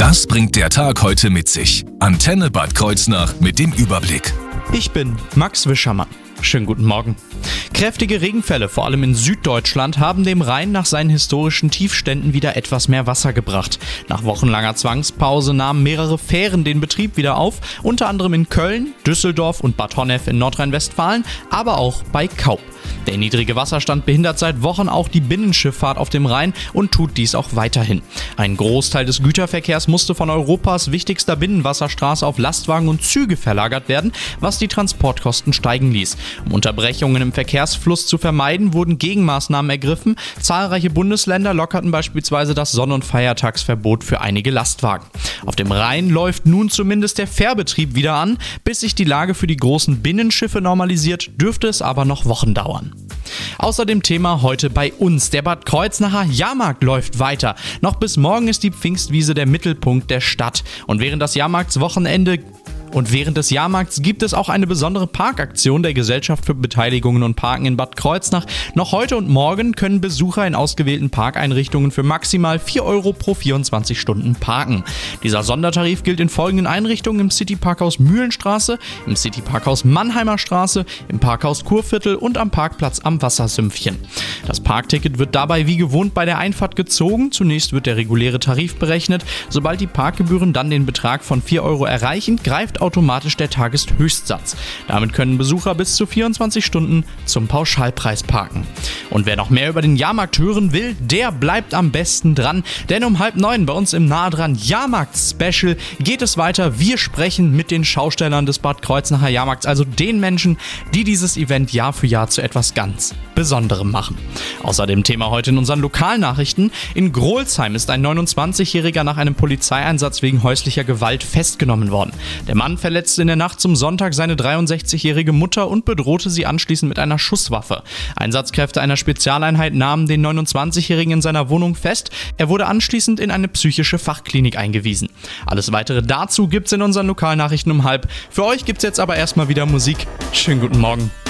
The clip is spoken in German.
Das bringt der Tag heute mit sich. Antenne Bad Kreuznach mit dem Überblick. Ich bin Max Wischermann. Schönen guten Morgen. Kräftige Regenfälle, vor allem in Süddeutschland, haben dem Rhein nach seinen historischen Tiefständen wieder etwas mehr Wasser gebracht. Nach wochenlanger Zwangspause nahmen mehrere Fähren den Betrieb wieder auf, unter anderem in Köln, Düsseldorf und Bad Honnef in Nordrhein-Westfalen, aber auch bei Kaub. Der niedrige Wasserstand behindert seit Wochen auch die Binnenschifffahrt auf dem Rhein und tut dies auch weiterhin. Ein Großteil des Güterverkehrs musste von Europas wichtigster Binnenwasserstraße auf Lastwagen und Züge verlagert werden, was die Transportkosten steigen ließ. Um Unterbrechungen im Verkehrsfluss zu vermeiden, wurden Gegenmaßnahmen ergriffen. Zahlreiche Bundesländer lockerten beispielsweise das Sonn- und Feiertagsverbot für einige Lastwagen. Auf dem Rhein läuft nun zumindest der Fährbetrieb wieder an. Bis sich die Lage für die großen Binnenschiffe normalisiert, dürfte es aber noch Wochen dauern. Außerdem Thema heute bei uns. Der Bad Kreuznacher Jahrmarkt läuft weiter. Noch bis morgen ist die Pfingstwiese der Mittelpunkt der Stadt. Und während des Jahrmarkts gibt es auch eine besondere Parkaktion der Gesellschaft für Beteiligungen und Parken in Bad Kreuznach. Noch heute und morgen können Besucher in ausgewählten Parkeinrichtungen für maximal 4 Euro pro 24 Stunden parken. Dieser Sondertarif gilt in folgenden Einrichtungen: im City-Parkhaus Mühlenstraße, im City-Parkhaus Mannheimer Straße, im Parkhaus Kurviertel und am Parkplatz am Wassersümpfchen. Das Parkticket wird dabei wie gewohnt bei der Einfahrt gezogen. Zunächst wird der reguläre Tarif berechnet. Sobald die Parkgebühren dann den Betrag von 4 Euro erreichen, greift automatisch der Tageshöchstsatz. Damit können Besucher bis zu 24 Stunden zum Pauschalpreis parken. Und wer noch mehr über den Jahrmarkt hören will, der bleibt am besten dran, denn um 8:30 bei uns im Nah dran Jahrmarkt-Special geht es weiter. Wir sprechen mit den Schaustellern des Bad Kreuznacher Jahrmarkts, also den Menschen, die dieses Event Jahr für Jahr zu etwas ganz Besonderem machen. Außerdem Thema heute in unseren Lokalnachrichten: In Grolsheim ist ein 29-Jähriger nach einem Polizeieinsatz wegen häuslicher Gewalt festgenommen worden. Der Mann verletzte in der Nacht zum Sonntag seine 63-jährige Mutter und bedrohte sie anschließend mit einer Schusswaffe. Einsatzkräfte einer Spezialeinheit nahmen den 29-Jährigen in seiner Wohnung fest. Er wurde anschließend in eine psychische Fachklinik eingewiesen. Alles weitere dazu gibt's in unseren Lokalnachrichten um 12:30. Für euch gibt's jetzt aber erstmal wieder Musik. Schönen guten Morgen.